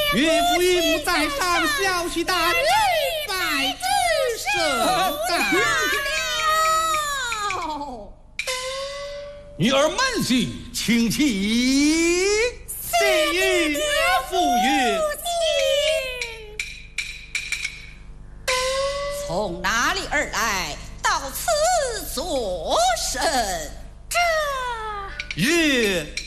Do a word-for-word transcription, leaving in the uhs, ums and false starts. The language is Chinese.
岳父岳母在上，小婿大礼拜之甚大了。 女儿满喜，请起。 谢与岳父岳。 从哪里而来？到此作甚？ 这岳